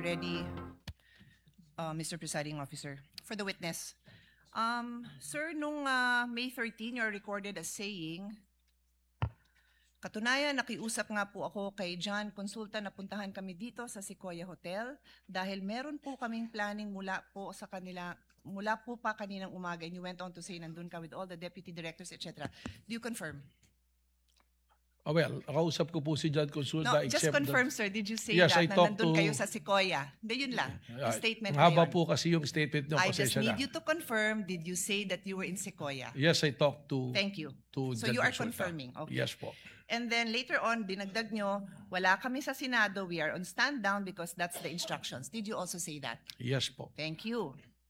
ready, Mr. Presiding Officer. For the witness. Sir, nung May 13, you're recorded as saying, katunayan, nakiusap nga po ako kay John Consulta na puntahan kami dito sa Sequoia Hotel dahil meron po kaming planning mula po pa kaninang umaga, and you went on to say nandun ka with all the deputy directors, etc. Do you confirm? Well, nakausap ko po si John Consulta. No, just confirm, sir. Did you say Yes, that I na talked nandun to- kayo sa Sequoia? Hindi, yun lang. Yung statement Ang na haba yun. po kasi yung statement nyo. I just pasensya need na. you to confirm, did you say that you were in Sequoia? Yes, I talked to Thank you. to So John you are Consulta. confirming. Okay. Yes po. And then later on, dinagdag nyo, wala kami sa Senado, we are on stand down because that's the instructions. Did you also say that? Yes po. Thank you.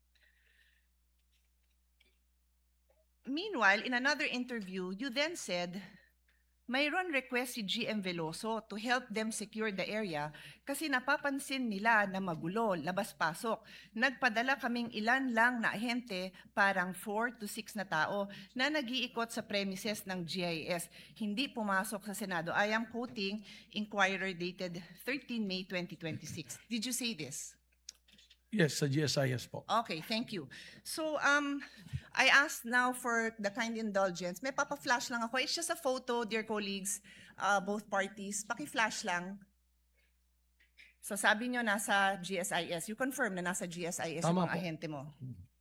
Meanwhile, in another interview, you then said, mayroon request si GM Veloso to help them secure the area kasi napapansin nila na magulo, labas-pasok. Nagpadala kaming ilan lang na ahente, parang 4 to 6 na tao, na nag-iikot sa premises ng GIS. Hindi pumasok sa Senado. I am quoting Inquirer dated 13 May 2026. Did you say this? Yes, sa GSIS po. Okay, thank you. So, I asked now for the kind indulgence. May papa-flash lang ako. It's just a photo, dear colleagues, both parties. Paki-flash lang. So, sabi nyo nasa GSIS. You confirm na nasa GSIS yung Tama mga po. ahente mo.